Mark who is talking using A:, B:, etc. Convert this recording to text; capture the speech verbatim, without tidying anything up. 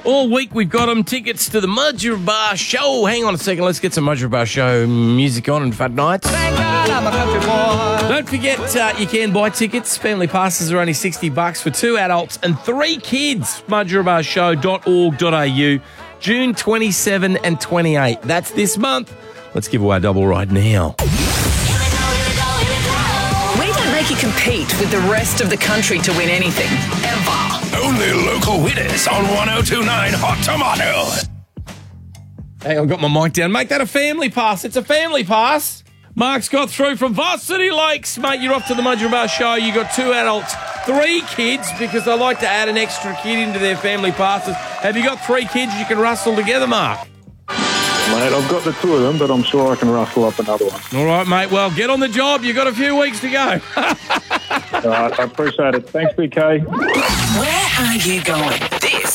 A: All week we've got them. Tickets to the Mudgeeraba Show. Hang on a second. Let's get some Mudgeeraba Show music on and Fat Nights.
B: Thank God I'm a country boy.
A: Don't forget, uh, you can buy tickets. Family passes are only sixty bucks for two adults and three kids. mudgeeraba show dot org dot a u. June twenty-seventh and twenty-eighth. That's this month. Let's give away a double right now.
C: We don't make you compete with the rest of the country to win anything, ever.
D: Only local winners on one oh two point nine Hot Tomato.
A: Hey, I've got my mic down. Make that a family pass. It's a family pass. Mark's got through from Varsity Lakes. Mate, you're off to the Mudgeeraba Show. You got two adults, three kids, because they like to add an extra kid into their family passes. Have you got three kids you can rustle together, Mark?
E: Mate, I've got the two of them, but I'm sure I can rustle up another one.
A: All right, mate. Well, get on the job. You've got a few weeks to go.
E: All right, I appreciate it. Thanks, B K.
C: Where are you going? This